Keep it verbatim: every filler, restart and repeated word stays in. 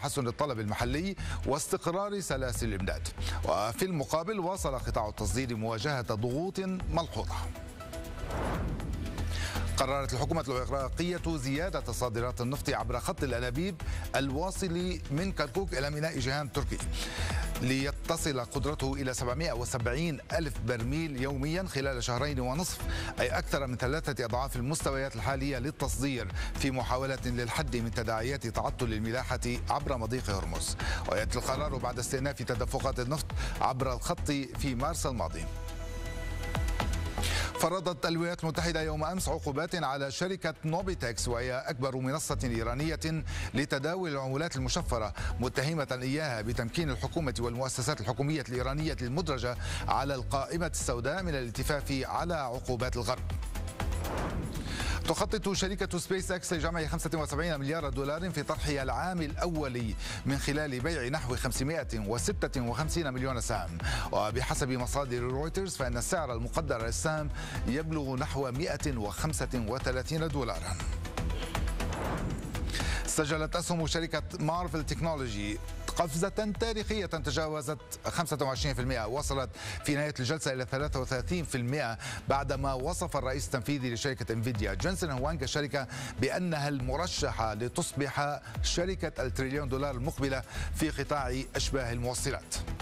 تحسن الطلب المحلي واستقرار سلاسل الإمداد. وفي المقابل واصل قطاع التصدير مواجهة ضغوط ملحوظة. قررت الحكومة العراقية زيادة صادرات النفط عبر خط الأنابيب الواصل من كركوك إلى ميناء جيهان التركي ليتصل قدرته إلى سبعمئة وسبعين ألف برميل يوميا خلال شهرين ونصف، أي أكثر من ثلاثة أضعاف المستويات الحالية للتصدير، في محاولة للحد من تداعيات تعطل الملاحة عبر مضيق هرمز. ويأتي القرار بعد استئناف تدفقات النفط عبر الخط في مارس الماضي. فرضت الولايات المتحدة يوم أمس عقوبات على شركة نوبيتكس، وهي أكبر منصة إيرانية لتداول العملات المشفرة، متهمة إياها بتمكين الحكومة والمؤسسات الحكومية الإيرانية المدرجة على القائمة السوداء من الالتفاف على عقوبات الغرب. تخطط شركة سبيس اكس لجمع خمسة وسبعين مليار دولار في طرحها العام الأول من خلال بيع نحو خمسمئة وستة وخمسين مليون سهم، وبحسب مصادر رويترز فإن السعر المقدر للسهم يبلغ نحو مئة وخمسة وثلاثين دولارا. سجلت أسهم شركة مارفل تكنولوجي قفزة تاريخية تجاوزت خمسة وعشرين بالمئة، وصلت في نهاية الجلسة إلى ثلاثة وثلاثين بالمئة بعدما وصف الرئيس التنفيذي لشركة انفيديا جينسون هوانغ الشركة بأنها المرشحة لتصبح شركة التريليون دولار المقبلة في قطاع أشباه الموصلات.